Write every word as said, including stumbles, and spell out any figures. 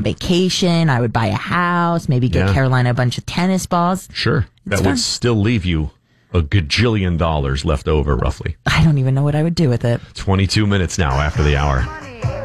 vacation. I would buy a house, maybe get Yeah. Carolina a bunch of tennis balls. Sure. That fun. would still leave you a gajillion dollars left over, roughly. I don't even know what I would do with it. twenty-two minutes now after the hour.